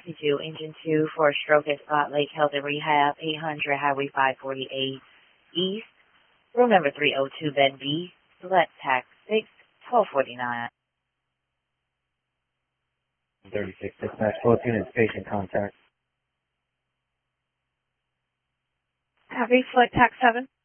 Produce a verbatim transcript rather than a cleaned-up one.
Taxi two, Engine two for a stroke at Spot Lake Health and Rehab, eight hundred Highway five forty-eight East, room number three oh two, bed B, select tax six, twelve forty-nine. thirty-six dispatch, both units, patient contact. Copy, select tax seven.